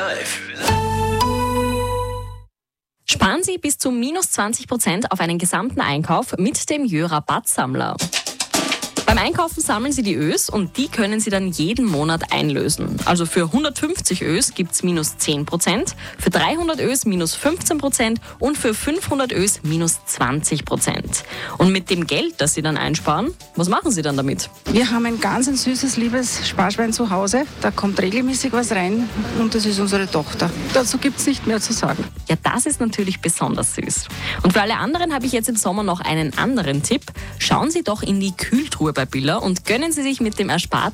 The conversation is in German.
live. Sparen Sie bis zu minus 20% auf einen gesamten Einkauf mit dem Jö-Rabattsammler. Beim Einkaufen sammeln Sie die Ös und die können Sie dann jeden Monat einlösen. Also für 150 Ös gibt es minus 10%, für 300 Ös minus 15% und für 500 Ös minus 20%. Und mit dem Geld, das Sie dann einsparen, was machen Sie dann damit? Wir haben ein ganz süßes, liebes Sparschwein zu Hause. Da kommt regelmäßig was rein und das ist unsere Tochter. Dazu gibt es nicht mehr zu sagen. Ja, das ist natürlich besonders süß. Und für alle anderen habe ich jetzt im Sommer noch einen anderen Tipp. Schauen Sie doch in die Kühltruhe bei Billa und gönnen Sie sich mit dem Ersparten